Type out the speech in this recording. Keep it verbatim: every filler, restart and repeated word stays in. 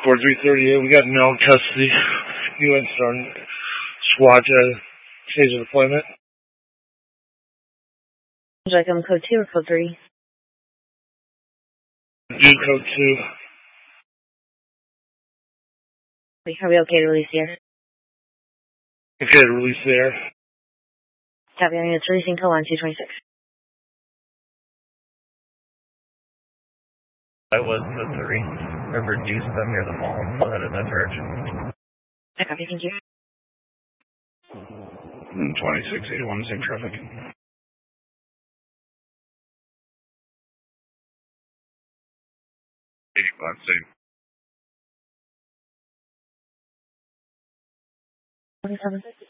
four three thirty-eight, we got Mel in custody. U N starting squad uh, taser deployment. Jacob, code two or code three? Do code two. Are we okay to release the air? Okay to release the air. Copy, I mean, it's releasing to line two twenty-six. I was the three. I reduced them near the mall and put it in the direction. I copy, thank you. twenty-six eighty-one, same traffic. eighty-five, same. twenty-seven.